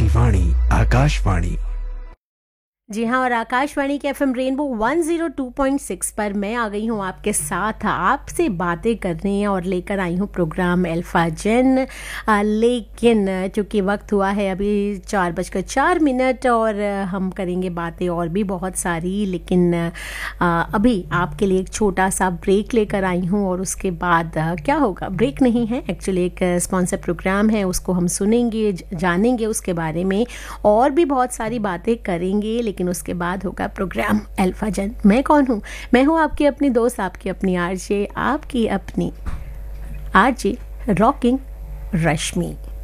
की वाणी आकाशवाणी। जी हाँ, और आकाशवाणी के एफएम रेनबो 102.6 पर मैं आ गई हूँ आपके साथ आपसे बातें करने और लेकर आई हूँ प्रोग्राम अल्फा जेन। लेकिन चूँकि वक्त हुआ है अभी 4:04 और हम करेंगे बातें और भी बहुत सारी, लेकिन अभी आपके लिए एक छोटा सा ब्रेक लेकर आई हूँ और उसके बाद क्या होगा, ब्रेक नहीं है एक्चुअली, एक स्पॉन्सर प्रोग्राम है, उसको हम सुनेंगे, जानेंगे उसके बारे में और भी बहुत सारी बातें करेंगे, लेकिन उसके बाद होगा प्रोग्राम अल्फा जन। मैं कौन हूँ? मैं हूँ आपकी अपनी दोस्त, आपकी अपनी आरजे, आपकी अपनी आरजे रॉकिंग रश्मि।